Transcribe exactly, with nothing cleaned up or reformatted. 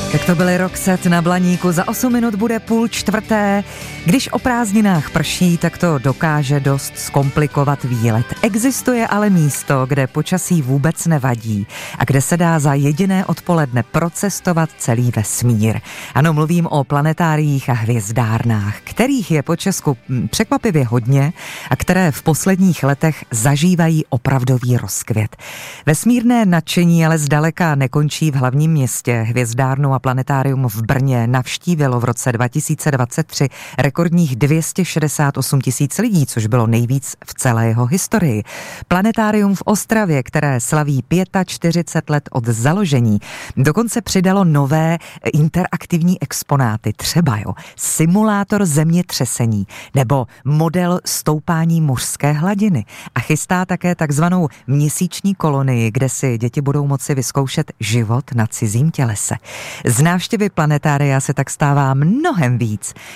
Tak to byly Roxette na Blaníku, za osm minut bude půl čtvrté. Když o prázdninách prší, tak to dokáže dost zkomplikovat výlet. Existuje ale místo, kde počasí vůbec nevadí a kde se dá za jediné odpoledne procestovat celý vesmír. Ano, mluvím o planetáriích a hvězdárnách, kterých je po Česku překvapivě hodně a které v posledních letech zažívají opravdový rozkvět. Vesmírné nadšení ale zdaleka nekončí v hlavním městě. Hvězdárnu a planetárium v Brně navštívilo v roce dva tisíce dvacet tři rekordních dvě stě šedesát osm tisíc lidí, což bylo nejvíc v celé jeho historii. Planetárium v Ostravě, které slaví čtyřicet pět let od založení, dokonce přidalo nové interaktivní exponáty, třeba jo, simulátor zemětřesení nebo model stoupání mořské hladiny a chystá také takzvanou měsíční kolonii, kde si děti budou moci vyzkoušet život na cizím tělese. Z návštěvy planetária se tak stává mnohem víc